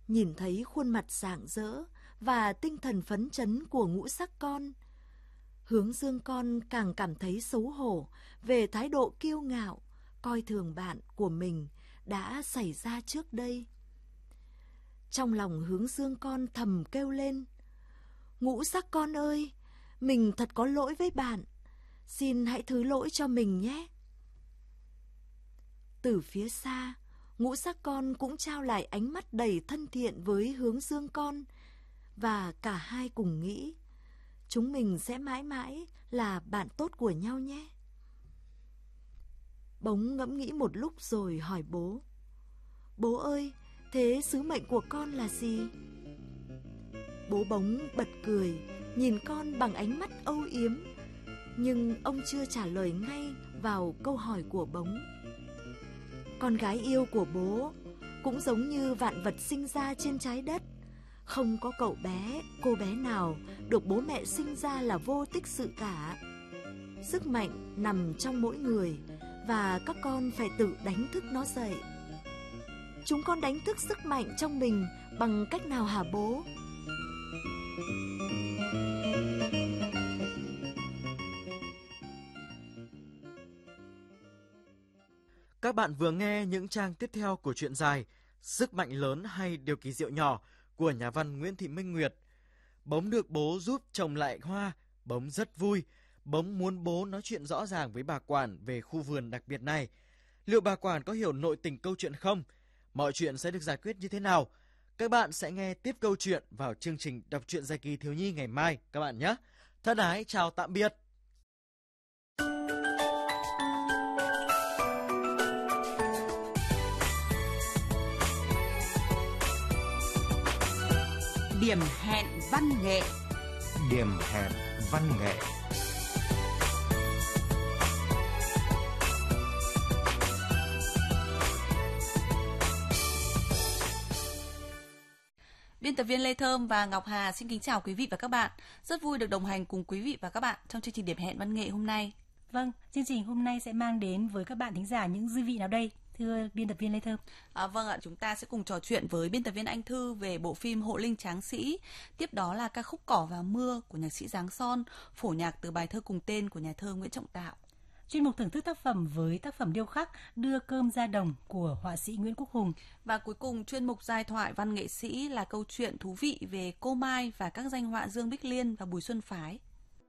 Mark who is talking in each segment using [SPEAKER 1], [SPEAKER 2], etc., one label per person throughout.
[SPEAKER 1] Nhìn thấy khuôn mặt rạng rỡ và tinh thần phấn chấn của Ngũ Sắc con, Hướng Dương con càng cảm thấy xấu hổ về thái độ kiêu ngạo, coi thường bạn của mình đã xảy ra trước đây. Trong lòng Hướng Dương con thầm kêu lên: Ngũ Sắc con ơi, mình thật có lỗi với bạn, xin hãy thứ lỗi cho mình nhé. Từ phía xa, Ngũ Sắc con cũng trao lại ánh mắt đầy thân thiện với Hướng Dương con, và cả hai cùng nghĩ chúng mình sẽ mãi mãi là bạn tốt của nhau nhé. Bống ngẫm nghĩ một lúc rồi hỏi bố: Bố ơi, thế sứ mệnh của con là gì? Bố Bống bật cười, nhìn con bằng ánh mắt âu yếm, nhưng ông chưa trả lời ngay vào câu hỏi của Bống. Con gái yêu của bố cũng giống như vạn vật sinh ra trên trái đất. Không có cậu bé, cô bé nào được bố mẹ sinh ra là vô tích sự cả. Sức mạnh nằm trong mỗi người, và các con phải tự đánh thức nó dậy. Chúng con đánh thức sức mạnh trong mình bằng cách nào hả bố?
[SPEAKER 2] Các bạn vừa nghe những trang tiếp theo của truyện dài Sức mạnh lớn hay điều kỳ diệu nhỏ của nhà văn Nguyễn Thị Minh Nguyệt. Bống được bố giúp trồng lại hoa, Bống rất vui. Bống muốn bố nói chuyện rõ ràng với bà quản về khu vườn đặc biệt này. Liệu bà quản có hiểu nội tình câu chuyện không? Mọi chuyện sẽ được giải quyết như thế nào? Các bạn sẽ nghe tiếp câu chuyện vào chương trình đọc truyện dài kỳ thiếu nhi ngày mai các bạn nhé. Thân ái chào tạm biệt.
[SPEAKER 3] Điểm hẹn văn nghệ.
[SPEAKER 4] Điểm hẹn văn nghệ.
[SPEAKER 3] Biên tập viên Lê Thơm và Ngọc Hà xin kính chào quý vị và các bạn. Rất vui được đồng hành cùng quý vị và các bạn trong chương trình Điểm hẹn văn nghệ hôm nay.
[SPEAKER 5] Vâng, chương trình hôm nay sẽ mang đến với các bạn thính giả những dư vị nào đây? Thưa biên tập viên Lê Thơm.
[SPEAKER 3] Vâng ạ, chúng ta sẽ cùng trò chuyện với biên tập viên Anh Thư về bộ phim Hộ Linh Tráng Sĩ. Tiếp đó là ca khúc Cỏ và Mưa của nhạc sĩ Giáng Son, phổ nhạc từ bài thơ cùng tên của nhà thơ Nguyễn Trọng Tạo.
[SPEAKER 5] Chuyên mục thưởng thức tác phẩm với tác phẩm điêu khắc Đưa cơm ra đồng của họa sĩ Nguyễn Quốc Hùng.
[SPEAKER 3] Và cuối cùng chuyên mục giai thoại văn nghệ sĩ là câu chuyện thú vị về Cô Mai và các danh họa Dương Bích Liên và Bùi Xuân Phái.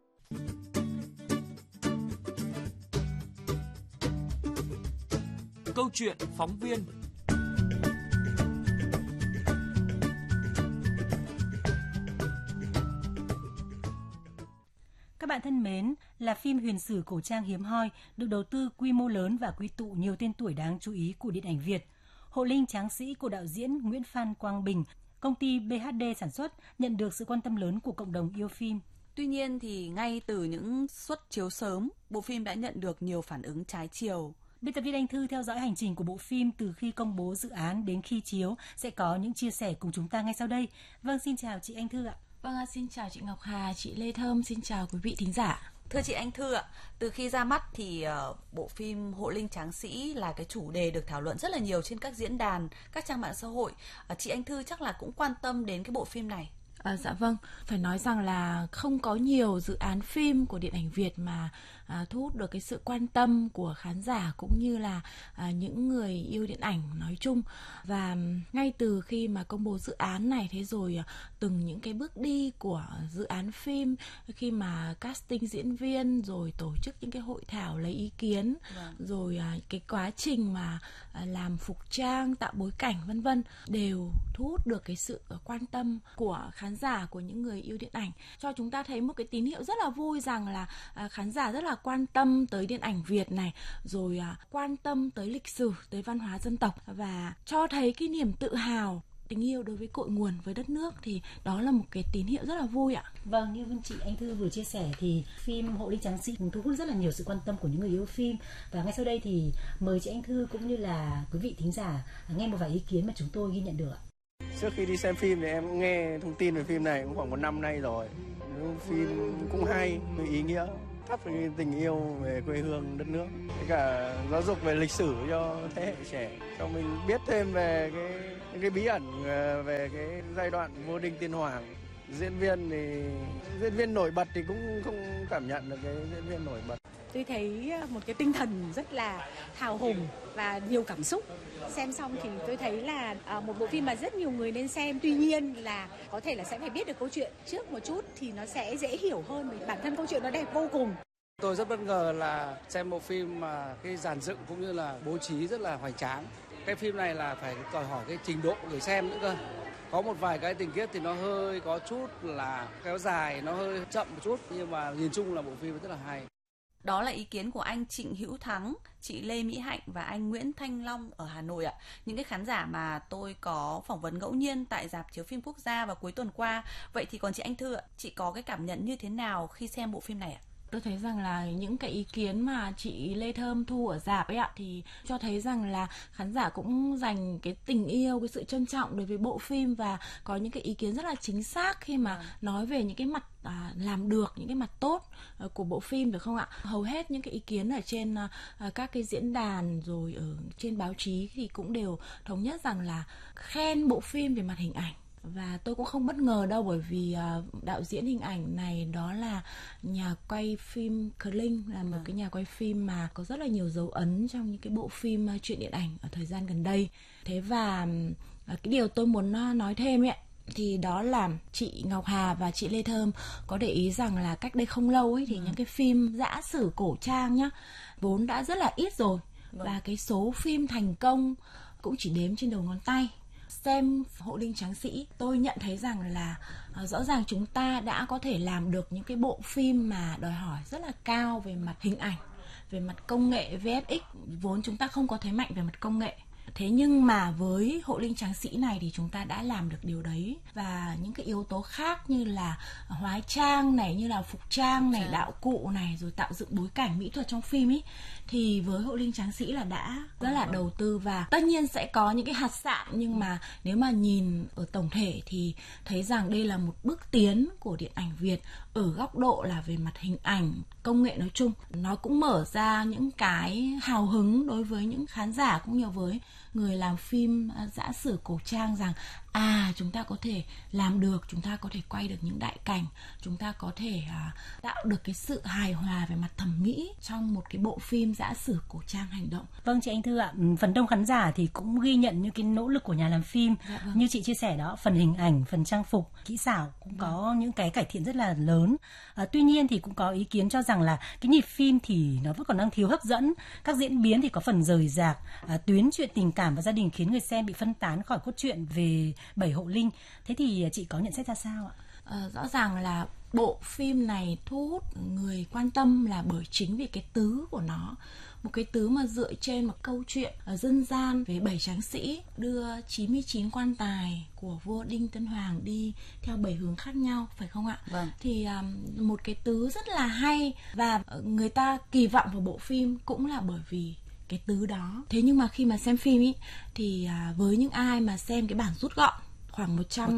[SPEAKER 6] Câu chuyện phóng viên.
[SPEAKER 5] Các bạn thân mến, là phim huyền sử cổ trang hiếm hoi, được đầu tư quy mô lớn và quy tụ nhiều tên tuổi đáng chú ý của điện ảnh Việt. Hộ Linh Tráng Sĩ của đạo diễn Nguyễn Phan Quang Bình, công ty BHD sản xuất, nhận được sự quan tâm lớn của cộng đồng yêu phim.
[SPEAKER 3] Tuy nhiên thì ngay từ những suất chiếu sớm, bộ phim đã nhận được nhiều phản ứng trái chiều.
[SPEAKER 5] Biên tập viên Anh Thư theo dõi hành trình của bộ phim từ khi công bố dự án đến khi chiếu sẽ có những chia sẻ cùng chúng ta ngay sau đây. Vâng, xin chào chị Anh Thư ạ.
[SPEAKER 7] Vâng, xin chào chị Ngọc Hà, chị Lê Thơm, xin chào quý vị thính giả.
[SPEAKER 3] Thưa chị Anh Thư ạ, từ khi ra mắt thì bộ phim Hộ Linh Tráng Sĩ là cái chủ đề được thảo luận rất là nhiều trên các diễn đàn, các trang mạng xã hội. Chị Anh Thư chắc là cũng quan tâm đến cái bộ phim này.
[SPEAKER 7] Dạ vâng, phải nói rằng là không có nhiều dự án phim của điện ảnh Việt mà thu hút được cái sự quan tâm của khán giả cũng như là những người yêu điện ảnh nói chung. Và ngay từ khi mà công bố dự án này, thế rồi từng những cái bước đi của dự án phim, khi mà casting diễn viên, rồi tổ chức những cái hội thảo lấy ý kiến, rồi cái quá trình mà làm phục trang, tạo bối cảnh vân vân, đều thu hút được cái sự quan tâm của khán giả, của những người yêu điện ảnh, cho chúng ta thấy một cái tín hiệu rất là vui rằng là khán giả rất là quan tâm tới điện ảnh Việt này, rồi quan tâm tới lịch sử, tới văn hóa dân tộc, và cho thấy cái niềm tự hào, tình yêu đối với cội nguồn, với đất nước, thì đó là một cái tín hiệu rất là vui ạ.
[SPEAKER 5] Vâng, như chị Anh Thư vừa chia sẻ thì phim Hộ Linh Tráng Sĩ cũng thu hút rất là nhiều sự quan tâm của những người yêu phim. Và ngay sau đây thì mời chị Anh Thư cũng như là quý vị thính giả nghe một vài ý kiến mà chúng tôi ghi nhận được ạ.
[SPEAKER 8] Trước khi đi xem phim thì em cũng nghe thông tin về phim này cũng khoảng 1 năm nay rồi. Phim cũng hay, ý nghĩa. thắp cái tình yêu về quê hương đất nước, với cả giáo dục về lịch sử cho thế hệ trẻ, cho mình biết thêm về cái bí ẩn về cái giai đoạn vua Đinh Tiên Hoàng. Diễn viên nổi bật thì cũng không cảm nhận được cái diễn viên nổi bật.
[SPEAKER 6] Tôi thấy một cái tinh thần rất là hào hùng và nhiều cảm xúc. Xem xong thì tôi thấy là một bộ phim mà rất nhiều người nên xem. Tuy nhiên là có thể là sẽ phải biết được câu chuyện trước một chút thì nó sẽ dễ hiểu hơn. Vì bản thân câu chuyện nó đẹp vô cùng.
[SPEAKER 9] Tôi rất bất ngờ là xem bộ phim mà cái dàn dựng cũng như là bố trí rất là hoành tráng. Cái phim này là phải đòi hỏi cái trình độ người xem nữa cơ. Có một vài cái tình tiết thì nó hơi có chút là kéo dài, nó hơi chậm một chút, nhưng mà nhìn chung là bộ phim rất là hay.
[SPEAKER 3] Đó là ý kiến của anh Trịnh Hữu Thắng, chị Lê Mỹ Hạnh và anh Nguyễn Thanh Long ở Hà Nội ạ. Những cái khán giả mà tôi có phỏng vấn ngẫu nhiên tại rạp chiếu phim quốc gia vào cuối tuần qua. Vậy thì còn chị Anh Thư ạ, chị có cái cảm nhận như thế nào khi xem bộ phim này ạ?
[SPEAKER 7] Tôi thấy rằng là những cái ý kiến mà chị Lê Thơm thu ở rạp ấy ạ thì cho thấy rằng là khán giả cũng dành cái tình yêu, cái sự trân trọng đối với bộ phim và có những cái ý kiến rất là chính xác khi mà nói về những cái mặt làm được, những cái mặt tốt của bộ phim, được không ạ? Hầu hết những cái ý kiến ở trên các cái diễn đàn rồi ở trên báo chí thì cũng đều thống nhất rằng là khen bộ phim về mặt hình ảnh. Và tôi cũng không bất ngờ đâu, bởi vì đạo diễn hình ảnh này đó là nhà quay phim Kling, là một cái nhà quay phim mà có rất là nhiều dấu ấn trong những cái bộ phim truyện điện ảnh ở thời gian gần đây. Thế và cái điều tôi muốn nói thêm ấy, thì đó là chị Ngọc Hà và chị Lê Thơm có để ý rằng là cách đây không lâu ấy thì những cái phim dã sử cổ trang nhá vốn đã rất là ít rồi, và cái số phim thành công cũng chỉ đếm trên đầu ngón tay. Xem Hộ Linh Tráng Sĩ, tôi nhận thấy rằng là rõ ràng chúng ta đã có thể làm được những cái bộ phim mà đòi hỏi rất là cao về mặt hình ảnh, về mặt công nghệ VFX, vốn chúng ta không có thế mạnh về mặt công nghệ. Thế nhưng mà với Hộ Linh Tráng Sĩ này thì chúng ta đã làm được điều đấy, và những cái yếu tố khác như là hóa trang này, như là phục trang này, đạo cụ này, rồi tạo dựng bối cảnh mỹ thuật trong phim ấy, thì với Hộ Linh Tráng Sĩ là đã rất là đầu tư. Và tất nhiên sẽ có những cái hạt sạn, nhưng mà nếu mà nhìn ở tổng thể thì thấy rằng đây là một bước tiến của điện ảnh Việt ở góc độ là về mặt hình ảnh, công nghệ nói chung. Nó cũng mở ra những cái hào hứng đối với những khán giả cũng như với người làm phim dã sử cổ trang rằng chúng ta có thể làm được, chúng ta có thể quay được những đại cảnh, chúng ta có thể tạo được cái sự hài hòa về mặt thẩm mỹ trong một cái bộ phim dã sử cổ trang hành động.
[SPEAKER 5] Vâng, chị Anh Thư ạ, phần đông khán giả thì cũng ghi nhận những cái nỗ lực của nhà làm phim.
[SPEAKER 7] Vâng.
[SPEAKER 5] Như chị chia sẻ đó, phần hình ảnh, phần trang phục, kỹ xảo cũng có những cái cải thiện rất là lớn. Tuy nhiên thì cũng có ý kiến cho rằng là cái nhịp phim thì nó vẫn còn đang thiếu hấp dẫn, các diễn biến thì có phần rời rạc, tuyến chuyện tình cảm và gia đình khiến người xem bị phân tán khỏi cốt truyện về 7 hộ linh. Thế thì chị có nhận xét ra sao ạ?
[SPEAKER 7] Rõ ràng là bộ phim này thu hút người quan tâm là bởi chính vì cái tứ của nó. Một cái tứ mà dựa trên một câu chuyện dân gian về 7 tráng sĩ đưa 99 quan tài của vua Đinh Tiên Hoàng đi theo 7 hướng khác nhau, phải không ạ?
[SPEAKER 3] Vâng.
[SPEAKER 7] Thì một cái tứ rất là hay, và người ta kỳ vọng vào bộ phim cũng là bởi vì cái tứ đó. Thế nhưng mà khi mà xem phim ý, thì với những ai mà xem cái bản rút gọn khoảng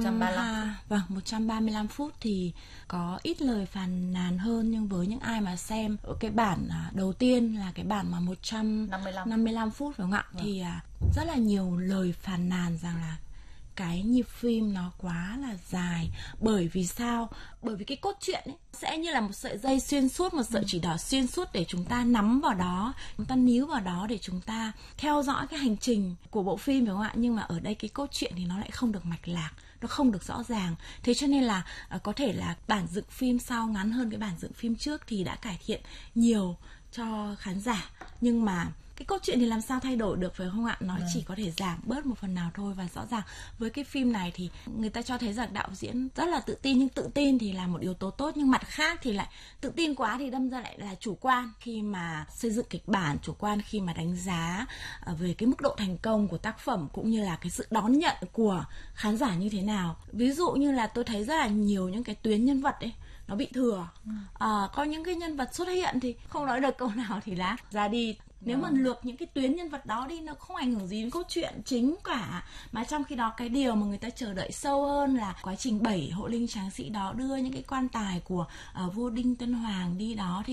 [SPEAKER 7] 135 phút thì có ít lời phàn nàn hơn, nhưng với những ai mà xem ở cái bản đầu tiên là cái bản mà 155 phút, phải không ạ? Thì rất là nhiều lời phàn nàn rằng là cái nhịp phim nó quá là dài. Bởi vì sao? Bởi vì cái cốt truyện ấy sẽ như là một sợi dây xuyên suốt, một sợi chỉ đỏ xuyên suốt để chúng ta nắm vào đó, chúng ta níu vào đó để chúng ta theo dõi cái hành trình của bộ phim, phải không ạ? Nhưng mà ở đây cái cốt truyện thì nó lại không được mạch lạc, nó không được rõ ràng. Thế cho nên là có thể là bản dựng phim sau ngắn hơn cái bản dựng phim trước thì đã cải thiện nhiều cho khán giả, nhưng mà cái câu chuyện thì làm sao thay đổi được, phải không ạ? Nó chỉ có thể giảm bớt một phần nào thôi. Và rõ ràng với cái phim này thì người ta cho thấy rằng đạo diễn rất là tự tin, nhưng tự tin thì là một yếu tố tốt, nhưng mặt khác thì lại tự tin quá thì đâm ra lại là chủ quan khi mà xây dựng kịch bản, chủ quan khi mà đánh giá về cái mức độ thành công của tác phẩm cũng như là cái sự đón nhận của khán giả như thế nào. Ví dụ như là tôi thấy rất là nhiều những cái tuyến nhân vật ấy nó bị thừa. Có những cái nhân vật xuất hiện thì không nói được câu nào thì đã ra đi. Nếu mà lược những cái tuyến nhân vật đó đi, nó không ảnh hưởng gì đến cốt truyện chính cả. Mà trong khi đó cái điều mà người ta chờ đợi sâu hơn là quá trình 7 hộ linh tráng sĩ đó đưa những cái quan tài của vua Đinh Tiên Hoàng đi đó, thì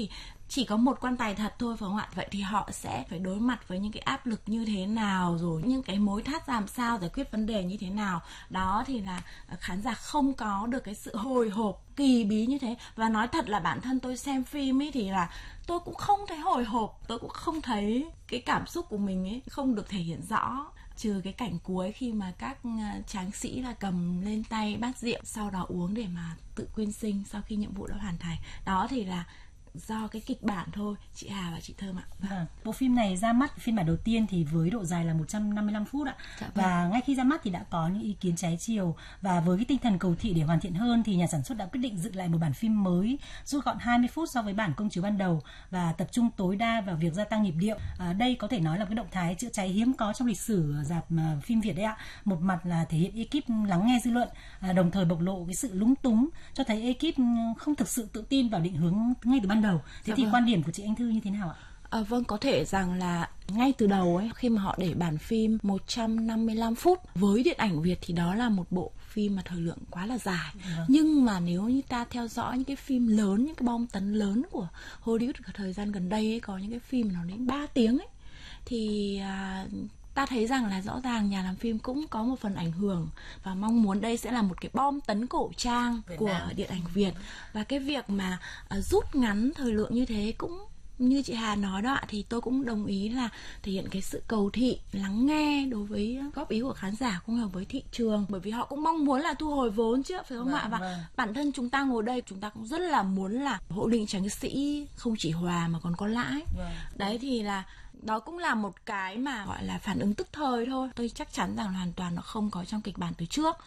[SPEAKER 7] chỉ có một quan tài thật thôi, phải không ạ? Vậy thì họ sẽ phải đối mặt với những cái áp lực như thế nào, rồi những cái mối thắt làm sao, giải quyết vấn đề như thế nào. Đó thì là khán giả không có được cái sự hồi hộp kỳ bí như thế. Và nói thật là bản thân tôi xem phim ấy thì là tôi cũng không thấy hồi hộp, tôi cũng không thấy cái cảm xúc của mình ấy không được thể hiện rõ, trừ cái cảnh cuối khi mà các tráng sĩ là cầm lên tay bát rượu, sau đó uống để mà tự quyên sinh sau khi nhiệm vụ đã hoàn thành. Đó thì là do cái kịch bản thôi, chị Hà và chị Thơm ạ.
[SPEAKER 5] Bộ phim này ra mắt phiên bản đầu tiên thì với độ dài là 155 phút ạ. Và ngay khi ra mắt thì đã có những ý kiến trái chiều, và với cái tinh thần cầu thị để hoàn thiện hơn thì nhà sản xuất đã quyết định dựng lại một bản phim mới, rút gọn 20 phút so với bản công chiếu ban đầu và tập trung tối đa vào việc gia tăng nhịp điệu. Đây có thể nói là cái động thái chữa cháy hiếm có trong lịch sử rạp phim Việt đấy ạ. Một mặt là thể hiện ekip lắng nghe dư luận, đồng thời bộc lộ cái sự lúng túng, cho thấy ekip không thực sự tự tin vào định hướng ngay từ ban đầu. Thế thì quan điểm của chị Anh Thư như thế nào ạ?
[SPEAKER 7] Vâng, có thể rằng là ngay từ đầu ấy, khi mà họ để bản phim 155 phút với điện ảnh Việt thì đó là một bộ phim mà thời lượng quá là dài. Nhưng mà nếu như ta theo dõi những cái phim lớn, những cái bom tấn lớn của Hollywood thời gian gần đây ấy, có những cái phim nó đến 3 tiếng ấy, thì ta thấy rằng là rõ ràng nhà làm phim cũng có một phần ảnh hưởng và mong muốn đây sẽ là một cái bom tấn cổ trang của điện ảnh Việt. Và cái việc mà rút ngắn thời lượng như thế cũng như chị Hà nói đó ạ, thì tôi cũng đồng ý là thể hiện cái sự cầu thị, lắng nghe đối với góp ý của khán giả cũng như với thị trường, bởi vì họ cũng mong muốn là thu hồi vốn chứ, phải không ạ? Và bản thân chúng ta ngồi đây chúng ta cũng rất là muốn là Hộ Linh Tráng Sĩ không chỉ hòa mà còn có lãi. Đấy thì là đó cũng là một cái mà gọi là phản ứng tức thời thôi. Tôi chắc chắn rằng hoàn toàn nó không có trong kịch bản từ trước.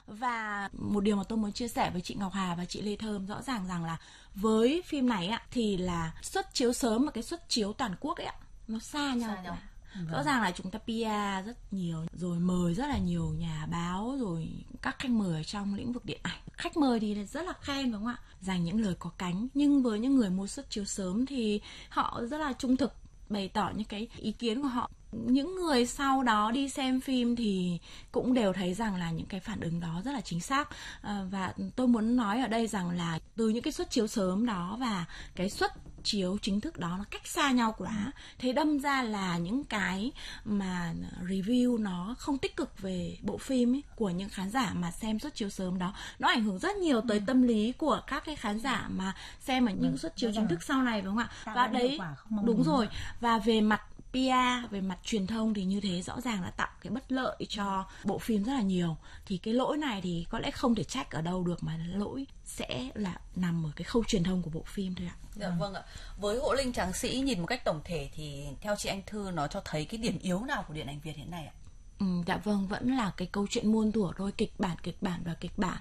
[SPEAKER 7] Và một điều mà tôi muốn chia sẻ với chị Ngọc Hà và chị Lê Thơm, rõ ràng rằng là với phim này ạ thì là suất chiếu sớm và cái suất chiếu toàn quốc ấy ạ, nó xa nhau. Rõ ràng là chúng ta PR rất nhiều, rồi mời rất là nhiều nhà báo, rồi các khách mời trong lĩnh vực điện ảnh. Khách mời thì rất là khen, đúng không ạ? Dành những lời có cánh. Nhưng với những người mua suất chiếu sớm thì họ rất là trung thực, bày tỏ những cái ý kiến của họ. Những người sau đó đi xem phim thì cũng đều thấy rằng là những cái phản ứng đó rất là chính xác. Và tôi muốn nói ở đây rằng là từ những cái suất chiếu sớm đó và cái suất chiếu chính thức đó nó cách xa nhau quá. Thế đâm ra là những cái mà review nó không tích cực về bộ phim ấy, của những khán giả mà xem suất chiếu sớm đó, nó ảnh hưởng rất nhiều tới tâm lý của các cái khán giả mà xem ở những suất chiếu chính thức sau này, đúng không ạ? Và đấy, đúng rồi. Và về mặt PR, về mặt truyền thông thì như thế rõ ràng là tạo cái bất lợi cho bộ phim rất là nhiều. Thì cái lỗi này thì có lẽ không thể trách ở đâu được, mà lỗi sẽ là nằm ở cái khâu truyền thông của bộ phim thôi ạ.
[SPEAKER 3] Dạ vâng ạ. Với Hộ Linh Tráng Sĩ nhìn một cách tổng thể thì theo chị Anh Thư nó cho thấy cái điểm yếu nào của điện ảnh Việt hiện nay ạ?
[SPEAKER 7] Dạ vâng, vẫn là cái câu chuyện muôn thuở thôi, kịch bản.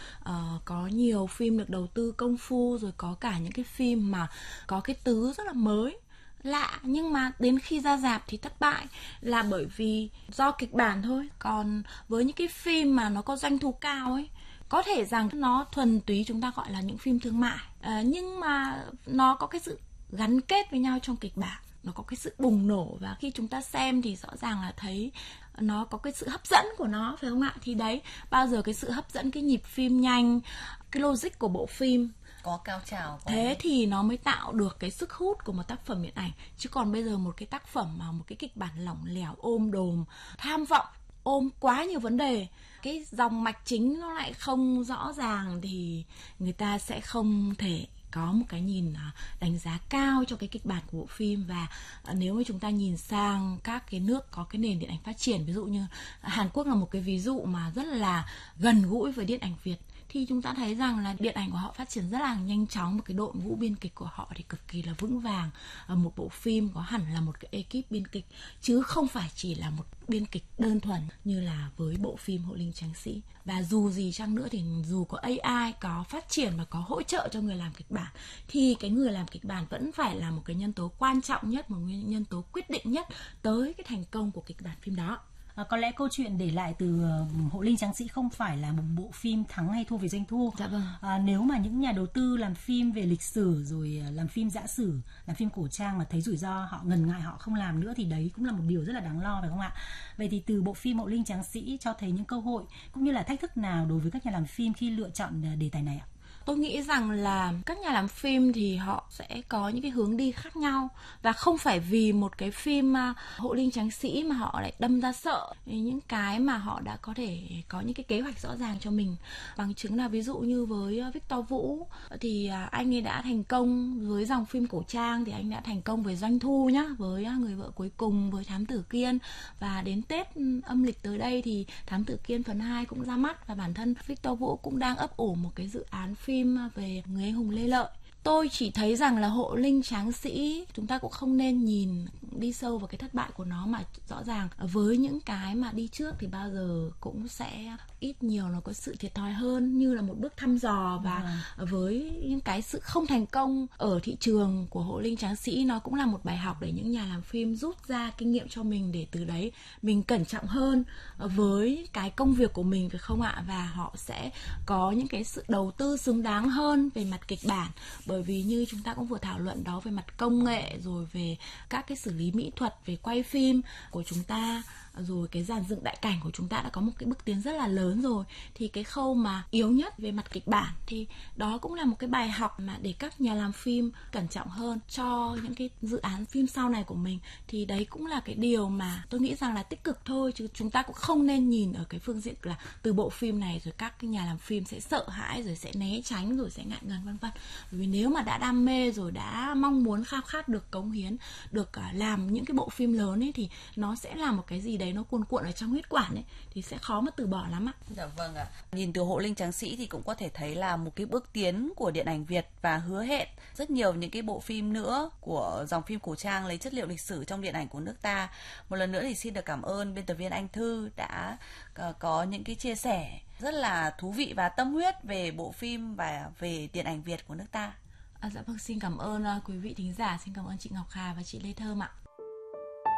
[SPEAKER 7] Có nhiều phim được đầu tư công phu, rồi có cả những cái phim mà có cái tứ rất là mới, lạ, nhưng mà đến khi ra rạp thì thất bại là bởi vì do kịch bản thôi. Còn với những cái phim mà nó có doanh thu cao ấy, có thể rằng nó thuần túy chúng ta gọi là những phim thương mại, nhưng mà nó có cái sự gắn kết với nhau trong kịch bản, nó có cái sự bùng nổ, và khi chúng ta xem thì rõ ràng là thấy nó có cái sự hấp dẫn của nó, phải không ạ? Thì đấy, bao giờ cái sự hấp dẫn, cái nhịp phim nhanh, cái logic của bộ phim
[SPEAKER 3] có cao trào,
[SPEAKER 7] thế thì nó mới tạo được cái sức hút của một tác phẩm điện ảnh. Chứ còn bây giờ một cái tác phẩm mà một cái kịch bản lỏng lẻo, ôm đồm, tham vọng, ôm quá nhiều vấn đề, cái dòng mạch chính nó lại không rõ ràng, thì người ta sẽ không thể có một cái nhìn đánh giá cao cho cái kịch bản của bộ phim. Và nếu mà chúng ta nhìn sang các cái nước có cái nền điện ảnh phát triển, ví dụ như Hàn Quốc là một cái ví dụ mà rất là gần gũi với điện ảnh Việt, thì chúng ta thấy rằng là điện ảnh của họ phát triển rất là nhanh chóng, và cái đội ngũ biên kịch của họ thì cực kỳ là vững vàng. Một bộ phim có hẳn là một cái ekip biên kịch, chứ không phải chỉ là một biên kịch đơn thuần như là với bộ phim Hộ Linh Tráng Sĩ. Và dù gì chăng nữa thì dù có AI, có phát triển và có hỗ trợ cho người làm kịch bản, thì cái người làm kịch bản vẫn phải là một cái nhân tố quan trọng nhất, một nhân tố quyết định nhất tới cái thành công của kịch bản phim đó.
[SPEAKER 5] Có lẽ câu chuyện để lại từ Hộ Linh Tráng Sĩ không phải là một bộ phim thắng hay thua về doanh thu.
[SPEAKER 7] Dạ vâng.
[SPEAKER 5] Nếu mà những nhà đầu tư làm phim về lịch sử, rồi làm phim dã sử, làm phim cổ trang mà thấy rủi ro, họ ngần ngại, họ không làm nữa, thì đấy cũng là một điều rất là đáng lo, phải không ạ? Vậy thì từ bộ phim Hộ Linh Tráng Sĩ cho thấy những cơ hội cũng như là thách thức nào đối với các nhà làm phim khi lựa chọn đề tài này ạ?
[SPEAKER 7] Tôi nghĩ rằng là các nhà làm phim thì họ sẽ có những cái hướng đi khác nhau, và không phải vì một cái phim Hộ Linh Tráng Sĩ mà họ lại đâm ra sợ những cái mà họ đã có thể có những cái kế hoạch rõ ràng cho mình. Bằng chứng là ví dụ như với Victor Vũ thì anh ấy đã thành công với dòng phim cổ trang, thì anh đã thành công về doanh thu nhá, với Người Vợ Cuối Cùng, với Thám Tử Kiên, và đến Tết âm lịch tới đây thì Thám Tử Kiên phần 2 cũng ra mắt, và bản thân Victor Vũ cũng đang ấp ủ một cái dự án phim về người anh hùng Lê Lợi. Tôi chỉ thấy rằng là Hộ Linh Tráng Sĩ chúng ta cũng không nên nhìn đi sâu vào cái thất bại của nó, mà rõ ràng với những cái mà đi trước thì bao giờ cũng sẽ ít nhiều nó có sự thiệt thòi hơn, như là một bước thăm dò. Và với những cái sự không thành công ở thị trường của Hộ Linh Tráng Sĩ, nó cũng là một bài học để những nhà làm phim rút ra kinh nghiệm cho mình, để từ đấy mình cẩn trọng hơn với cái công việc của mình, phải không ạ? Và họ sẽ có những cái sự đầu tư xứng đáng hơn về mặt kịch bản, bởi vì như chúng ta cũng vừa thảo luận đó, về mặt công nghệ, rồi về các cái xử lý mỹ thuật, về quay phim của chúng ta, rồi cái dàn dựng đại cảnh của chúng ta đã có một cái bước tiến rất là lớn rồi. Thì cái khâu mà yếu nhất về mặt kịch bản thì đó cũng là một cái bài học mà để các nhà làm phim cẩn trọng hơn cho những cái dự án phim sau này của mình. Thì đấy cũng là cái điều mà tôi nghĩ rằng là tích cực thôi, chứ chúng ta cũng không nên nhìn ở cái phương diện là từ bộ phim này rồi các cái nhà làm phim sẽ sợ hãi, rồi sẽ né tránh, rồi sẽ ngại ngần vân vân. Bởi vì nếu mà đã đam mê rồi, đã mong muốn khao khát được cống hiến, được làm những cái bộ phim lớn ấy, thì nó sẽ là một cái gì đấy nó cuồn cuộn ở trong huyết quản ấy, thì sẽ khó mà từ bỏ lắm ạ.
[SPEAKER 3] Dạ vâng ạ. Nhìn từ Hộ Linh Tráng Sĩ thì cũng có thể thấy là một cái bước tiến của điện ảnh Việt, và hứa hẹn rất nhiều những cái bộ phim nữa của dòng phim cổ trang lấy chất liệu lịch sử trong điện ảnh của nước ta. Một lần nữa thì xin được cảm ơn biên tập viên Anh Thư đã có những cái chia sẻ rất là thú vị và tâm huyết về bộ phim và về điện ảnh Việt của nước ta.
[SPEAKER 7] Dạ vâng, xin cảm ơn quý vị thính giả, xin cảm ơn chị Ngọc Hà và chị Lê Thơm ạ.